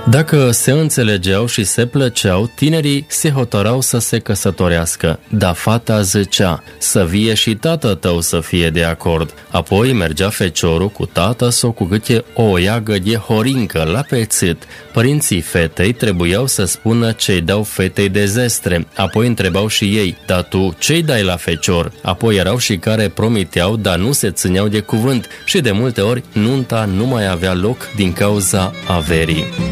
Dacă se înțelegeau și se plăceau, tinerii se hotărau să se căsătorească, dar fata zicea: să vie și tată tău să fie de acord. Apoi mergea feciorul cu tată sau cu câte o iagă de horincă la pețit. Părinții fetei trebuiau să spună ce-i dau fetei de zestre, apoi întrebau și ei: dar tu ce-i dai la fecior? Apoi erau și care promiteau, dar nu se țineau de cuvânt și de multe ori nunta nu mai avea loc din cauza averii.